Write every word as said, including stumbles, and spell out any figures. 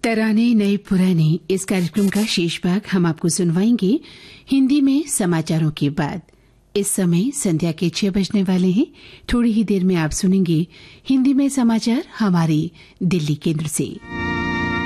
तराने नए पुराने इस कार्यक्रम का शेष भाग हम आपको सुनवाएंगे हिंदी में समाचारों के बाद। इस समय संध्या के छह बजने वाले हैं। थोड़ी ही देर में आप सुनेंगे हिंदी में समाचार हमारे दिल्ली केंद्र से।